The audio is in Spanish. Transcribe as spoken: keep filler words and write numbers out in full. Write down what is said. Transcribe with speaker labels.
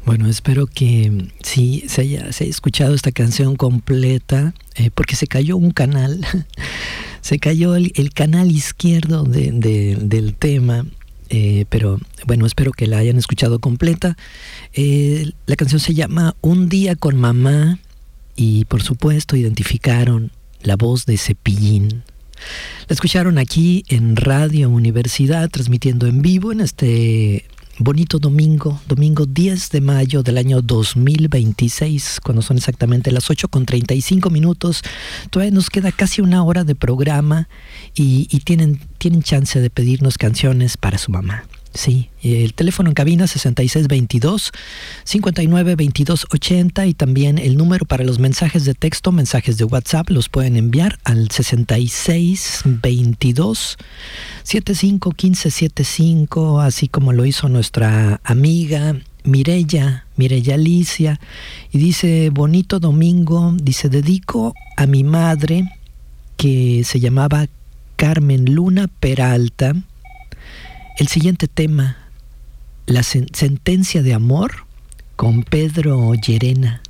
Speaker 1: Bueno, espero que sí se haya, se haya escuchado esta canción completa, eh, porque se cayó un canal, se cayó el, el canal izquierdo de, de, del tema, eh, pero bueno, espero que la hayan escuchado completa. Eh, la canción se llama Un día con mamá y por supuesto identificaron la voz de Cepillín. La escucharon aquí en Radio Universidad, transmitiendo en vivo en este bonito domingo, domingo diez de mayo del año dos mil veintiséis, cuando son exactamente las ocho con treinta y cinco minutos. Todavía nos queda casi una hora de programa y, y tienen, tienen chance de pedirnos canciones para su mamá. Sí, el teléfono en cabina sesenta y seis veintidós, cincuenta y nueve veintidós ochenta, y también el número para los mensajes de texto, mensajes de WhatsApp, los pueden enviar al sesenta y seis veintidós, setenta y cinco quince setenta y cinco, así como lo hizo nuestra amiga Mireya, Mireya Alicia, y dice: bonito domingo, dice, dedico a mi madre que se llamaba Carmen Luna Peralta el siguiente tema, la sen- sentencia de amor con Pedro Llerena.